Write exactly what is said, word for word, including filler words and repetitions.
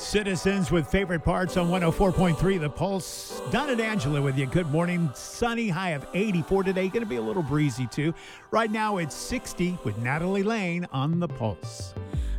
Citizens with favorite parts on one oh four point three The Pulse. Don and Angela with you. Good morning. Sunny, high of eighty-four today. Going to be a little breezy too. Right now it's sixty with Natalie Lane on The Pulse.